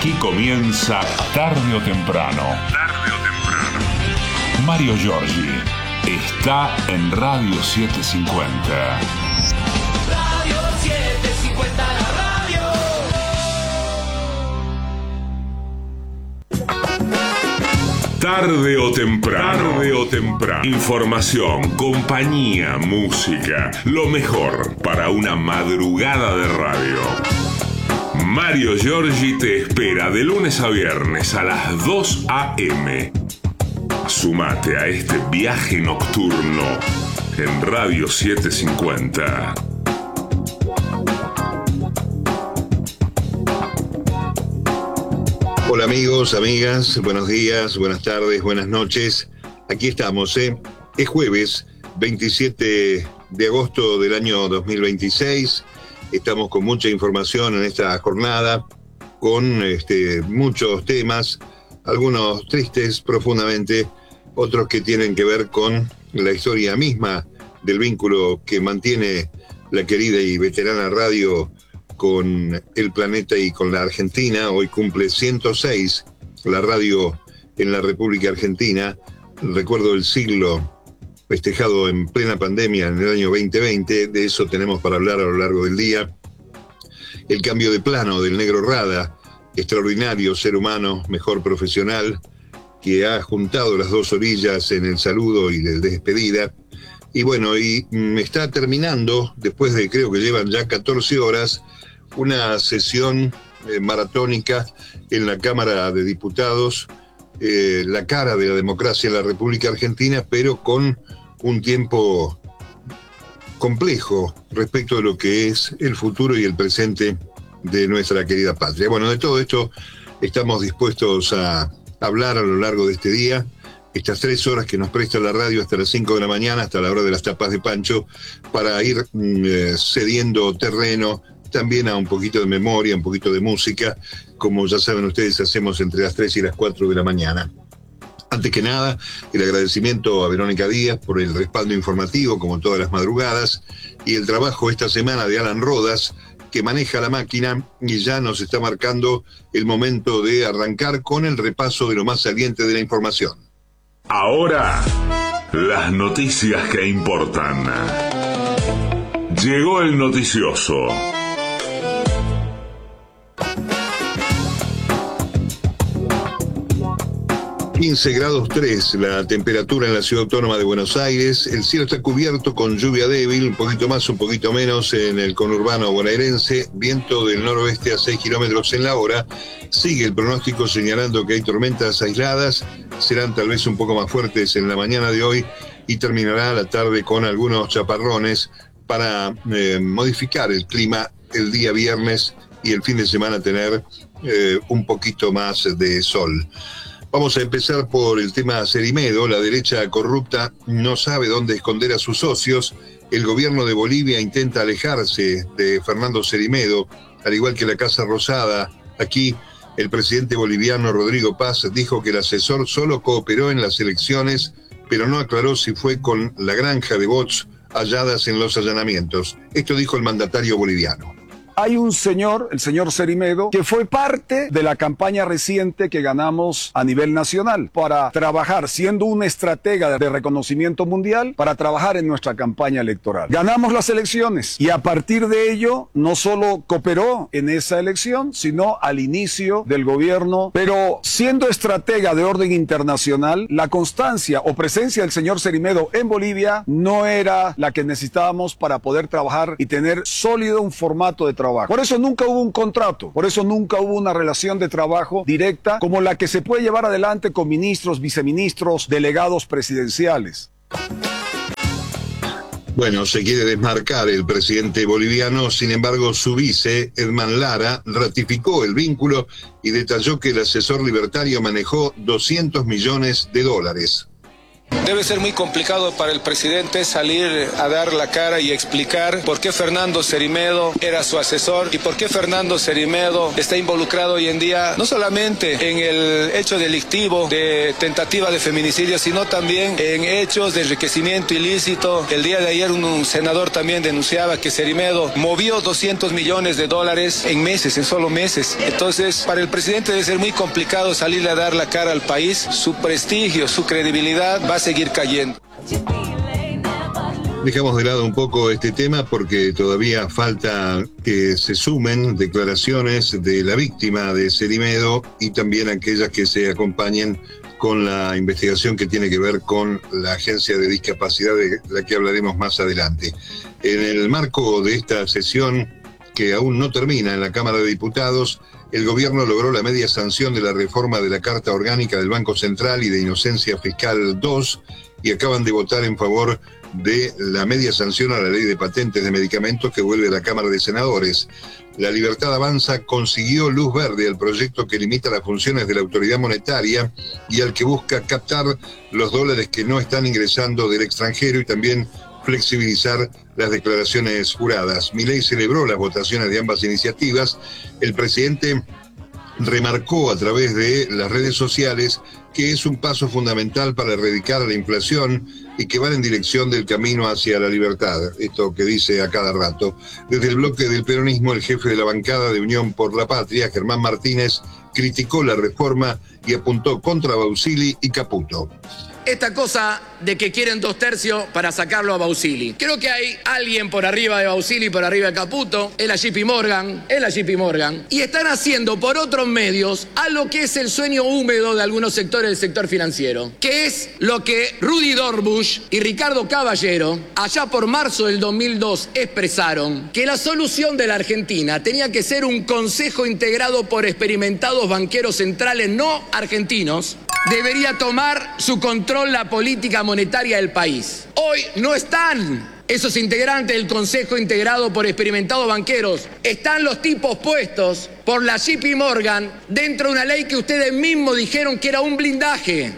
Aquí comienza Tarde o Temprano. Mario Giorgi está en Radio 750. Radio 750, la radio. Tarde o temprano. Información, compañía, música. Lo mejor para una madrugada de radio. Mario Giorgi te espera de lunes a viernes a las 2 a.m. Sumate a este viaje nocturno en Radio 750. Hola amigos, amigas, buenos días, buenas tardes, buenas noches. Aquí estamos, Es jueves 27 de agosto del año 2026. Estamos con mucha información en esta jornada, con muchos temas, algunos tristes profundamente, otros que tienen que ver con la historia misma del vínculo que mantiene la querida y veterana radio con el planeta y con la Argentina. Hoy cumple 106 la radio en la República Argentina. Recuerdo el siglo festejado en plena pandemia en el año 2020, de eso tenemos para hablar a lo largo del día. El cambio de plano del Negro Rada, extraordinario ser humano, mejor profesional, que ha juntado las dos orillas en el saludo y de despedida. Y bueno, está terminando, después de creo que llevan ya 14 horas, una sesión maratónica en la Cámara de Diputados, la cara de la democracia en la República Argentina, pero con un tiempo complejo respecto de lo que es el futuro y el presente de nuestra querida patria. Bueno, de todo esto estamos dispuestos a hablar a lo largo de este día, estas 3 horas que nos presta la radio hasta las 5 de la mañana, hasta la hora de las tapas de Pancho, para ir cediendo terreno también a un poquito de memoria, un poquito de música, como ya saben ustedes, hacemos entre las 3 y las 4 de la mañana. Antes que nada, el agradecimiento a Verónica Díaz por el respaldo informativo, como todas las madrugadas, y el trabajo esta semana de Alan Rodas, que maneja la máquina y ya nos está marcando el momento de arrancar con el repaso de lo más saliente de la información. Ahora, las noticias que importan. Llegó el noticioso. 15 grados 3 la temperatura en la ciudad autónoma de Buenos Aires. El cielo está cubierto con lluvia débil, un poquito más, un poquito menos en el conurbano bonaerense. Viento del noroeste a 6 kilómetros en la hora. Sigue el pronóstico señalando que hay tormentas aisladas. Serán tal vez un poco más fuertes en la mañana de hoy y terminará la tarde con algunos chaparrones para modificar el clima el día viernes y el fin de semana tener un poquito más de sol. Vamos a empezar por el tema Cerimedo. La derecha corrupta no sabe dónde esconder a sus socios. El gobierno de Bolivia intenta alejarse de Fernando Cerimedo, al igual que la Casa Rosada. Aquí, el presidente boliviano Rodrigo Paz dijo que el asesor solo cooperó en las elecciones, pero no aclaró si fue con la granja de bots halladas en los allanamientos. Esto dijo el mandatario boliviano. Hay un señor, el señor Cerimedo, que fue parte de la campaña reciente que ganamos a nivel nacional para trabajar, siendo un estratega de reconocimiento mundial, para trabajar en nuestra campaña electoral. Ganamos las elecciones y a partir de ello no solo cooperó en esa elección, sino al inicio del gobierno. Pero siendo estratega de orden internacional, la constancia o presencia del señor Cerimedo en Bolivia no era la que necesitábamos para poder trabajar y tener sólido un formato de trabajo. Por eso nunca hubo un contrato, por eso nunca hubo una relación de trabajo directa como la que se puede llevar adelante con ministros, viceministros, delegados presidenciales. Bueno, se quiere desmarcar el presidente boliviano, sin embargo su vice, Edman Lara, ratificó el vínculo y detalló que el asesor libertario manejó $200 millones. Debe ser muy complicado para el presidente salir a dar la cara y explicar por qué Fernando Cerimedo era su asesor y por qué Fernando Cerimedo está involucrado hoy en día no solamente en el hecho delictivo de tentativa de feminicidio, sino también en hechos de enriquecimiento ilícito. El día de ayer un senador también denunciaba que Cerimedo movió $200 millones en meses, en solo meses. Entonces, para el presidente debe ser muy complicado salir a dar la cara al país. Su prestigio, su credibilidad va a seguir cayendo. Dejamos de lado un poco este tema porque todavía falta que se sumen declaraciones de la víctima de Cerimedo y también aquellas que se acompañen con la investigación que tiene que ver con la Agencia de Discapacidad, de la que hablaremos más adelante. En el marco de esta sesión, que aún no termina en la Cámara de Diputados, el gobierno logró la media sanción de la reforma de la Carta Orgánica del Banco Central y de Inocencia Fiscal 2 y acaban de votar en favor de la media sanción a la Ley de Patentes de Medicamentos que vuelve a la Cámara de Senadores. La Libertad Avanza consiguió luz verde al proyecto que limita las funciones de la autoridad monetaria y al que busca captar los dólares que no están ingresando del extranjero y también flexibilizar las declaraciones juradas. Milei celebró las votaciones de ambas iniciativas. El presidente remarcó a través de las redes sociales que es un paso fundamental para erradicar la inflación y que van en dirección del camino hacia la libertad. Esto que dice a cada rato. Desde el bloque del peronismo, el jefe de la bancada de Unión por la Patria, Germán Martínez, criticó la reforma y apuntó contra Bausili y Caputo. Esta cosa de que quieren 2/3 para sacarlo a Bausili. Creo que hay alguien por arriba de Bausili, por arriba de Caputo, es la JP Morgan, y están haciendo por otros medios algo que es el sueño húmedo de algunos sectores del sector financiero, que es lo que Rudy Dorbush y Ricardo Caballero, allá por marzo del 2002, expresaron, que la solución de la Argentina tenía que ser un consejo integrado por experimentados banqueros centrales no argentinos, debería tomar su control la política monetaria del país. Hoy no están esos integrantes del Consejo integrado por experimentados banqueros. Están los tipos puestos por la JP Morgan dentro de una ley que ustedes mismos dijeron que era un blindaje.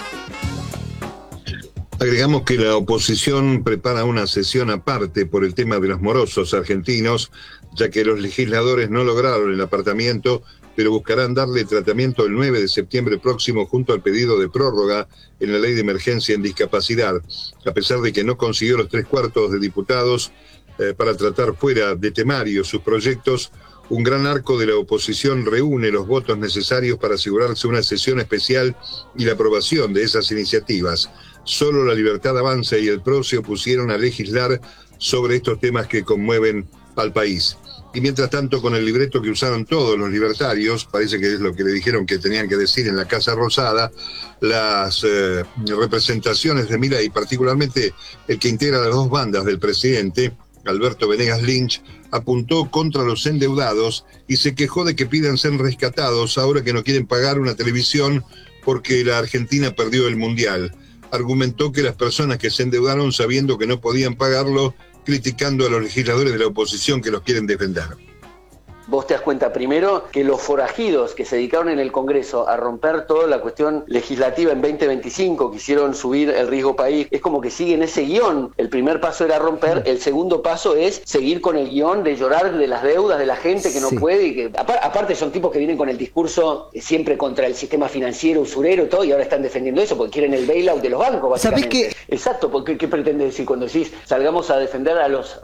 Agregamos que la oposición prepara una sesión aparte por el tema de los morosos argentinos, ya que los legisladores no lograron el apartamiento, pero buscarán darle tratamiento el 9 de septiembre próximo junto al pedido de prórroga en la Ley de Emergencia en Discapacidad. A pesar de que no consiguió los 3/4 de diputados para tratar fuera de temario sus proyectos, un gran arco de la oposición reúne los votos necesarios para asegurarse una sesión especial y la aprobación de esas iniciativas. Solo la Libertad Avanza y el PRO se opusieron a legislar sobre estos temas que conmueven al país. Y mientras tanto, con el libreto que usaron todos los libertarios, parece que es lo que le dijeron que tenían que decir en la Casa Rosada, las representaciones de Milei, particularmente el que integra las dos bandas del presidente, Alberto Venegas Lynch, apuntó contra los endeudados y se quejó de que pidan ser rescatados ahora que no quieren pagar una televisión porque la Argentina perdió el Mundial. Argumentó que las personas que se endeudaron sabiendo que no podían pagarlo, criticando a los legisladores de la oposición que los quieren defender. Vos te das cuenta primero que los forajidos que se dedicaron en el Congreso a romper toda la cuestión legislativa en 2025, quisieron subir el riesgo país, es como que siguen ese guión. El primer paso era romper, el segundo paso es seguir con el guión de llorar de las deudas de la gente que no puede, y que aparte son tipos que vienen con el discurso siempre contra el sistema financiero, usurero y todo, y ahora están defendiendo eso porque quieren el bailout de los bancos, básicamente. ¿Sabés qué? Exacto, porque ¿qué pretende decir cuando decís salgamos a defender a los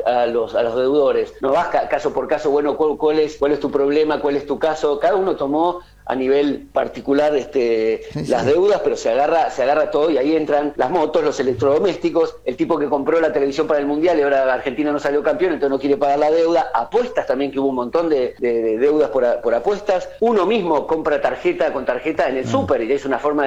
deudores? No vas caso por caso, bueno, ¿cuál es tu problema? ¿Cuál es tu caso? Cada uno tomó a nivel particular las deudas, pero se agarra todo y ahí entran las motos, los electrodomésticos, el tipo que compró la televisión para el Mundial y ahora Argentina no salió campeón, entonces no quiere pagar la deuda, apuestas también, que hubo un montón de deudas por apuestas, uno mismo compra tarjeta con tarjeta en el súper y es una forma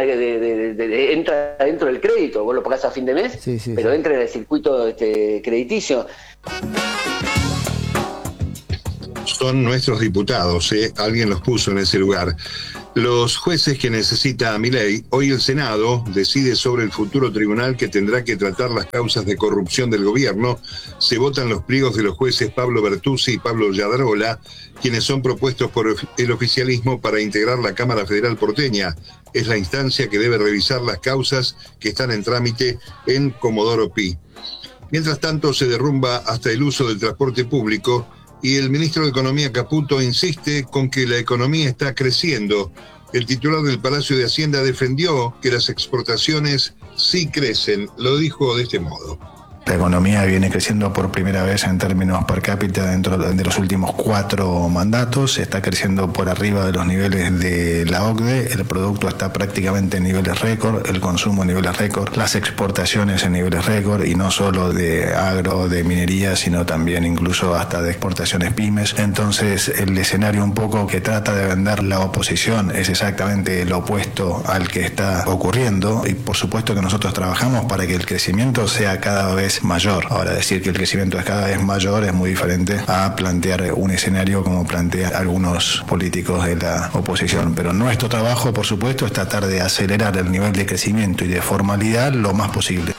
de entra dentro del crédito, vos lo pagás a fin de mes, pero entra en el circuito crediticio. son nuestros diputados, alguien los puso en ese lugar. Los jueces que necesita Milei, hoy el Senado decide sobre el futuro tribunal que tendrá que tratar las causas de corrupción del gobierno. Se votan los pliegos de los jueces Pablo Bertuzzi y Pablo Yadarola, quienes son propuestos por el oficialismo para integrar la Cámara Federal porteña. Es la instancia que debe revisar las causas que están en trámite en Comodoro Pi. Mientras tanto, se derrumba hasta el uso del transporte público y el ministro de Economía Caputo insiste con que la economía está creciendo. El titular del Palacio de Hacienda defendió que las exportaciones sí crecen. Lo dijo de este modo. La economía viene creciendo por primera vez en términos per cápita dentro de los últimos 4 mandatos. Está creciendo por arriba de los niveles de la OCDE. El producto está prácticamente en niveles récord, el consumo en niveles récord, las exportaciones en niveles récord, y no solo de agro, de minería, sino también incluso hasta de exportaciones pymes. Entonces, el escenario un poco que trata de vender la oposición es exactamente lo opuesto al que está ocurriendo, y por supuesto que nosotros trabajamos para que el crecimiento sea cada vez mayor. Ahora, decir que el crecimiento es cada vez mayor es muy diferente a plantear un escenario como plantean algunos políticos de la oposición. Pero nuestro trabajo, por supuesto, es tratar de acelerar el nivel de crecimiento y de formalidad lo más posible.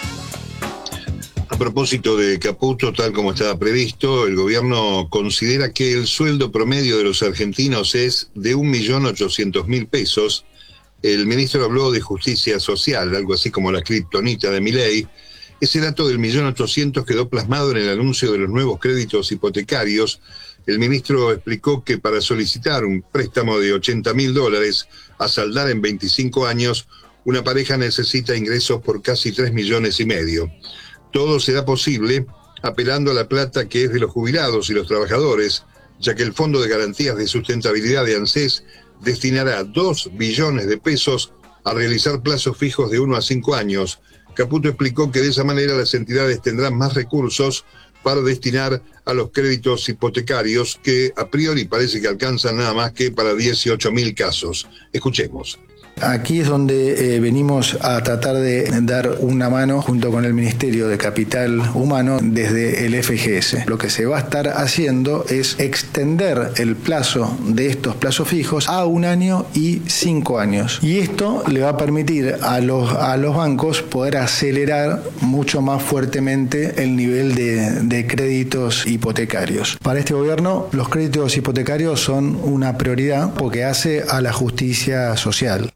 A propósito de Caputo, tal como estaba previsto, el gobierno considera que el sueldo promedio de los argentinos es de 1.800.000 pesos. El ministro habló de justicia social, algo así como la kriptonita de Milei. Ese dato del 1.800.000 quedó plasmado en el anuncio de los nuevos créditos hipotecarios. El ministro explicó que para solicitar un préstamo de $80.000 a saldar en 25 años, una pareja necesita ingresos por casi 3,5 millones. Todo será posible apelando a la plata que es de los jubilados y los trabajadores, ya que el Fondo de Garantías de Sustentabilidad de ANSES destinará 2 billones de pesos a realizar plazos fijos de 1 a 5 años. Caputo explicó que de esa manera las entidades tendrán más recursos para destinar a los créditos hipotecarios, que a priori parece que alcanzan nada más que para 18.000 casos. Escuchemos. Aquí es donde venimos a tratar de dar una mano junto con el Ministerio de Capital Humano desde el FGS. Lo que se va a estar haciendo es extender el plazo de estos plazos fijos a 1 año y 5 años. Y esto le va a permitir a los bancos poder acelerar mucho más fuertemente el nivel de créditos hipotecarios. Para este gobierno, los créditos hipotecarios son una prioridad porque hace a la justicia social.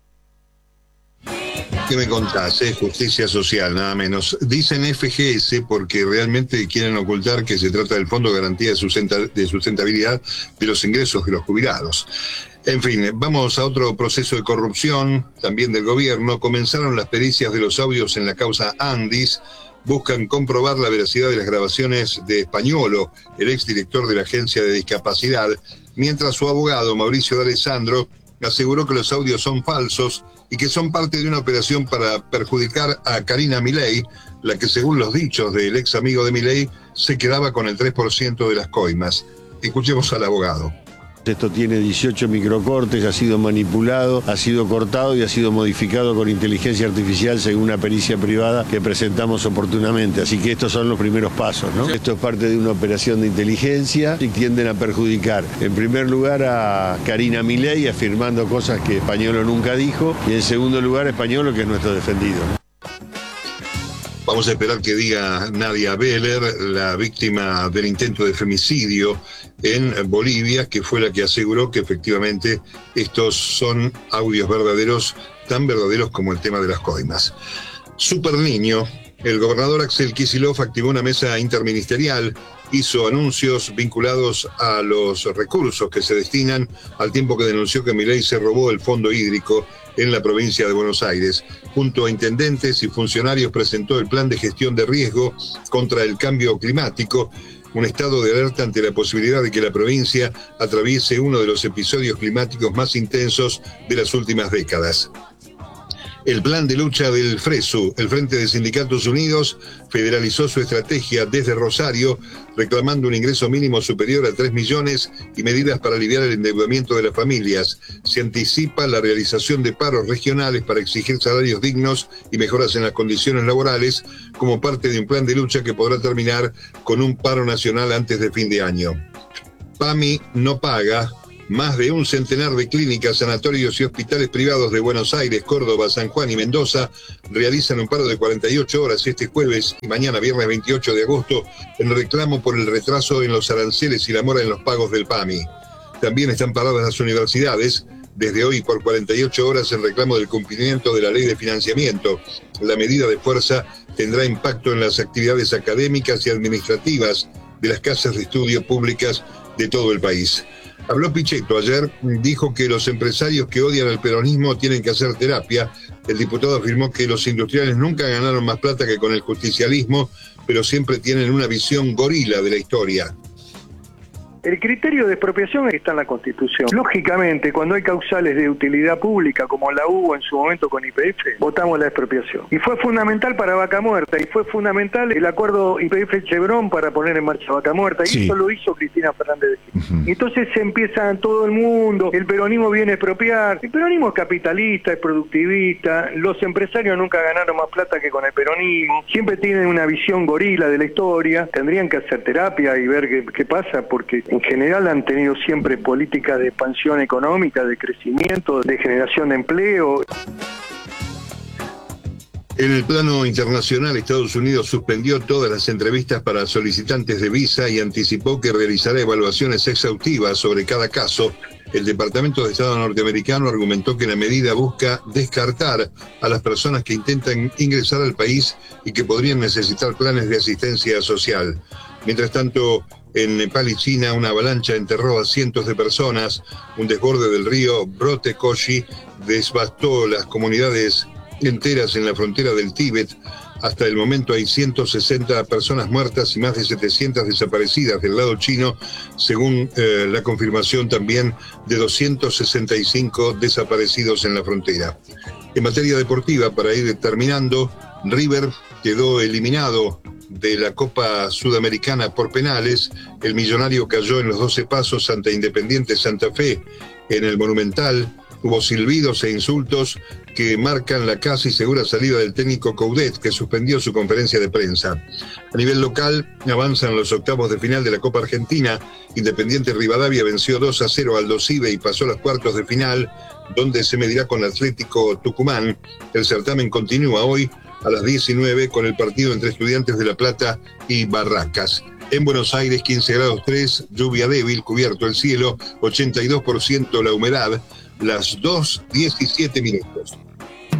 ¿Qué me contás? Justicia social, nada menos. Dicen FGS porque realmente quieren ocultar que se trata del Fondo de Garantía de Sustentabilidad de los ingresos de los jubilados. En fin, vamos a otro proceso de corrupción, también del gobierno. Comenzaron las pericias de los audios en la causa Andis. Buscan comprobar la veracidad de las grabaciones de Españolo, el exdirector de la Agencia de Discapacidad, mientras su abogado, Mauricio D'Alessandro, aseguró que los audios son falsos y que son parte de una operación para perjudicar a Karina Milei, la que, según los dichos del ex amigo de Milei, se quedaba con el 3% de las coimas. Escuchemos al abogado. Esto tiene 18 microcortes, ha sido manipulado, ha sido cortado y ha sido modificado con inteligencia artificial según una pericia privada que presentamos oportunamente. Así que estos son los primeros pasos, ¿no? Esto es parte de una operación de inteligencia y tienden a perjudicar, en primer lugar, a Karina Milei, afirmando cosas que Españolo nunca dijo, y en segundo lugar, a Españolo, que es nuestro defendido, ¿no? Vamos a esperar que diga Nadia Beller, la víctima del intento de femicidio en Bolivia, que fue la que aseguró que efectivamente estos son audios verdaderos, tan verdaderos como el tema de las coimas. Super Niño, el gobernador Axel Kicillof activó una mesa interministerial, hizo anuncios vinculados a los recursos que se destinan, al tiempo que denunció que Milei se robó el fondo hídrico en la provincia de Buenos Aires. Junto a intendentes y funcionarios presentó el plan de gestión de riesgo contra el cambio climático, un estado de alerta ante la posibilidad de que la provincia atraviese uno de los episodios climáticos más intensos de las últimas décadas. El plan de lucha del FRESU, el Frente de Sindicatos Unidos, federalizó su estrategia desde Rosario, reclamando un ingreso mínimo superior a 3 millones y medidas para aliviar el endeudamiento de las familias. Se anticipa la realización de paros regionales para exigir salarios dignos y mejoras en las condiciones laborales, como parte de un plan de lucha que podrá terminar con un paro nacional antes de fin de año. PAMI no paga. Más de un centenar de clínicas, sanatorios y hospitales privados de Buenos Aires, Córdoba, San Juan y Mendoza realizan un paro de 48 horas este jueves y mañana, viernes 28 de agosto, en reclamo por el retraso en los aranceles y la mora en los pagos del PAMI. También están paradas las universidades desde hoy por 48 horas en reclamo del cumplimiento de la ley de financiamiento. La medida de fuerza tendrá impacto en las actividades académicas y administrativas de las casas de estudio públicas de todo el país. Habló Pichetto ayer, dijo que los empresarios que odian al peronismo tienen que hacer terapia. El diputado afirmó que los industriales nunca ganaron más plata que con el justicialismo, pero siempre tienen una visión gorila de la historia. El criterio de expropiación está en la Constitución. Lógicamente, cuando hay causales de utilidad pública, como la hubo en su momento con YPF, votamos la expropiación. Y fue fundamental para Vaca Muerta, y fue fundamental el acuerdo YPF-Chevron para poner en marcha Vaca Muerta, y eso lo hizo Cristina Fernández de Kirchner. Y entonces se empieza todo el mundo, el peronismo viene a expropiar. El peronismo es capitalista, es productivista, los empresarios nunca ganaron más plata que con el peronismo, siempre tienen una visión gorila de la historia, tendrían que hacer terapia y ver qué pasa, porque en general han tenido siempre políticas de expansión económica, de crecimiento, de generación de empleo. En el plano internacional, Estados Unidos suspendió todas las entrevistas para solicitantes de visa y anticipó que realizará evaluaciones exhaustivas sobre cada caso. El Departamento de Estado norteamericano argumentó que la medida busca descartar a las personas que intentan ingresar al país y que podrían necesitar planes de asistencia social. Mientras tanto, en Nepal y China, una avalancha enterró a cientos de personas. Un desborde del río Brotekoshi devastó las comunidades enteras en la frontera del Tíbet. Hasta el momento hay 160 personas muertas y más de 700 desaparecidas del lado chino, según la confirmación también de 265 desaparecidos en la frontera. En materia deportiva, para ir terminando, River quedó eliminado de la Copa Sudamericana por penales. El millonario cayó en los 12 pasos ante Independiente Santa Fe en el Monumental. Hubo silbidos e insultos que marcan la casi segura salida del técnico Coudet, que suspendió su conferencia de prensa. A nivel local, avanzan los octavos de final de la Copa Argentina. Independiente Rivadavia venció 2-0 al Dosive y pasó a los cuartos de final, donde se medirá con Atlético Tucumán. El certamen continúa hoy a las 19 con el partido entre Estudiantes de La Plata y Barracas. En Buenos Aires, 15 grados 3, lluvia débil, cubierto el cielo, 82% la humedad, las 2:17 minutos.